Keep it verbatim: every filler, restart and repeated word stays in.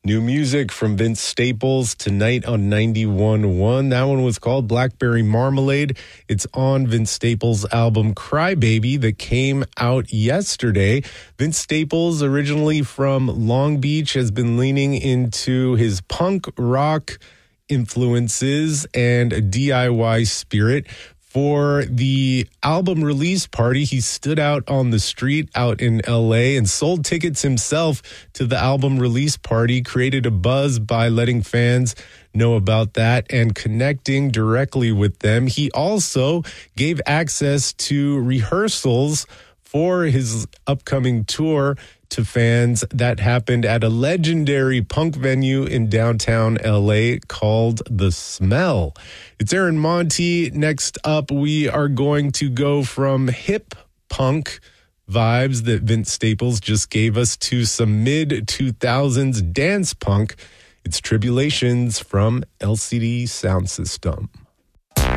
New music from Vince Staples tonight on ninety-one point one. That one was called Blackberry Marmalade. It's on Vince Staples' album Crybaby that came out yesterday. Vince Staples, originally from Long Beach, has been leaning into his punk rock influences and a D I Y spirit. For the album release party, he stood out on the street out in L A and sold tickets himself to the album release party, created a buzz by letting fans know about that and connecting directly with them. He also gave access to rehearsals for his upcoming tour to fans that happened at a legendary punk venue in downtown L A called The Smell. It's Aaron Monty. Next up, we are going to go from hip punk vibes that Vince Staples just gave us to some mid two thousands dance punk. It's Tribulations from L C D Sound System.